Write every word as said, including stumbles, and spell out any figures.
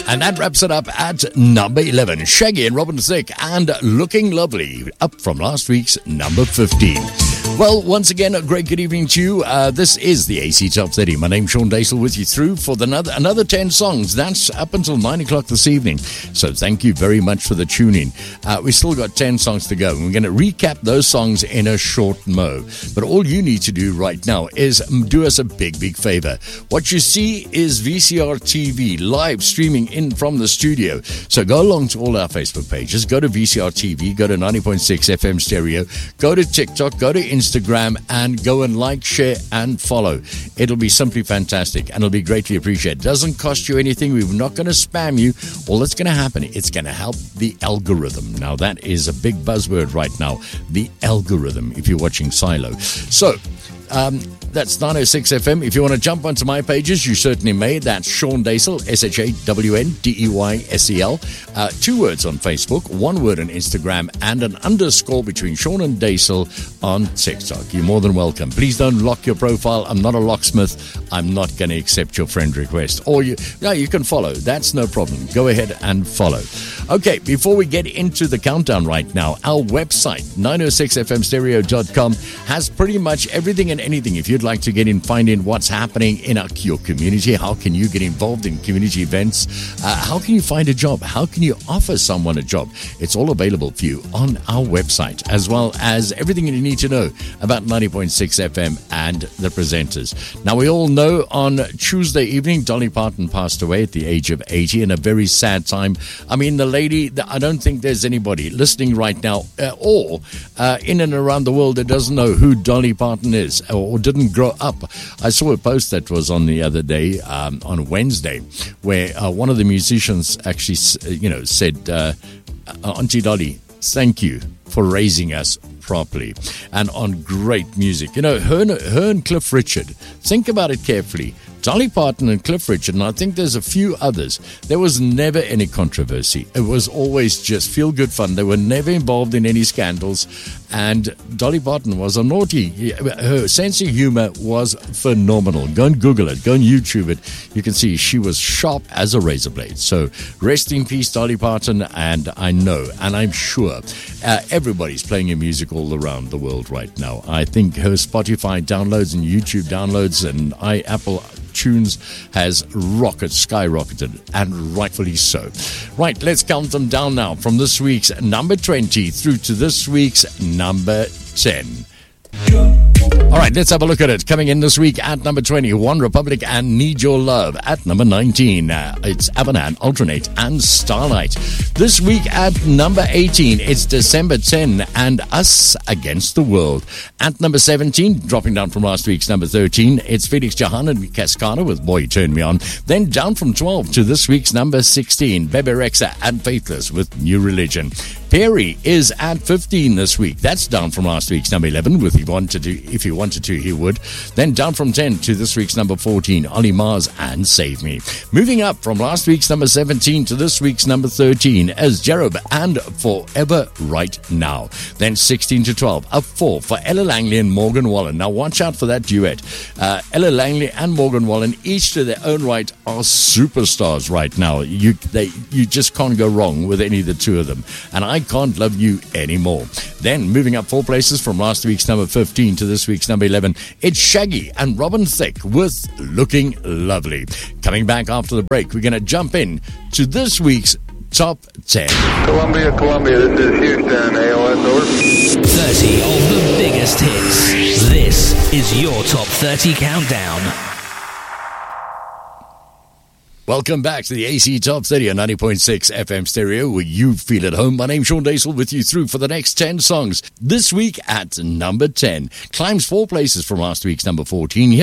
And that wraps it up at number eleven. Shaggy and Robin Thicke and Looking Lovely, up from last week's number fifteen. Well, once again, a great good evening to you. Uh, this is the A C Top thirty. My name's Sean Dacel with you through for the another, another ten songs. That's up until nine o'clock this evening. So thank you very much for the tune-in. Uh, we've still got ten songs to go. And we're going to recap those songs in a short mo. But all you need to do right now is do us a big, big favor. What you see is V C R T V live streaming in from the studio. So go along to all our Facebook pages. Go to V C R T V. Go to ninety point six F M stereo. Go to TikTok. Go to Instagram, and go and like, share, and follow. It'll be simply fantastic, and it'll be greatly appreciated. It doesn't cost you anything. We're not going to spam you. All that's going to happen, it's going to help the algorithm. Now, that is a big buzzword right now, the algorithm, if you're watching Silo. So, Um, that's nine oh six F M. If you want to jump onto my pages, you certainly may. That's Sean Dacel, S H A W N D E Y S E L. Uh, two words on Facebook, one word on Instagram, and an underscore between Sean and Dacel on TikTok. You're more than welcome. Please don't lock your profile. I'm not a locksmith. I'm not going to accept your friend request. Or you, no, you can follow. That's no problem. Go ahead and follow. Okay, before we get into the countdown right now, our website, nine oh six F M stereo dot com, has pretty much everything and anything. If you'd like to get in, find in what's happening in our, your community, how can you get involved in community events, uh, how can you find a job, how can you offer someone a job, it's all available for you on our website, as well as everything you need to know about ninety point six F M and the presenters. Now, we all know on Tuesday evening, Dolly Parton passed away at the age of eighty, in a very sad time. I mean, the lady, I don't think there's anybody listening right now uh, or uh, in and around the world that doesn't know who Dolly Parton is, or didn't grow up. I saw a post that was on the other day, um, on Wednesday, where uh, one of the musicians actually, you know, said, uh, Auntie Dolly, thank you for raising us properly and on great music. You know, her, her and Cliff Richard, think about it carefully. Dolly Parton and Cliff Richard, and I think there's a few others. There was never any controversy. It was always just feel-good fun. They were never involved in any scandals. And Dolly Parton was a naughty. Her sense of humor was phenomenal. Go and Google it. Go and YouTube it. You can see she was sharp as a razor blade. So rest in peace, Dolly Parton. And I know, and I'm sure, uh, everybody's playing her music all around the world right now. I think her Spotify downloads and YouTube downloads and I Apple Tunes has rocket skyrocketed, and rightfully so. Right, let's count them down now from this week's number twenty through to this week's number ten. All right, let's have a look at it. Coming in this week at number twenty, One Republic and Need Your Love. At number nineteen, uh, it's Avanan, Alternate and Starlight. This week at number eighteen, it's December tenth and Us Against the World. At number seventeen, dropping down from last week's number thirteen, it's Felix Jahan and Cascada with Boy Turn Me On. Then down from twelve to this week's number sixteen, Bebe Rexha and Faithless with New Religion. Perry is at fifteen this week. That's down from last week's number eleven with He Wanted to, If He Wanted To, He Would. Then down from ten to this week's number fourteen, Ollie Mars and Save Me. Moving up from last week's number seventeen to this week's number thirteen as Jerob and Forever Right Now. Then sixteen to twelve, up four for Ella Langley and Morgan Wallen. Now watch out for that duet. Uh, Ella Langley and Morgan Wallen, each to their own right, are superstars right now. You, they, you just can't go wrong with any of the two of them. And I Can't Love You Anymore. Then moving up four places from last week's number fifteen to this week's number eleven, it's Shaggy and Robin Thicke with Looking Lovely. Coming back after the break, we're going to jump in to this week's Top ten. Columbia, Columbia, this is Houston, A O S, over. thirty of the biggest hits. This is your Top thirty Countdown. Welcome back to the A C Top thirty on ninety point six F M stereo, where you feel at home. My name's Sean Dacel with you through for the next ten songs. This week at number ten, climbs four places from last week's number fourteen.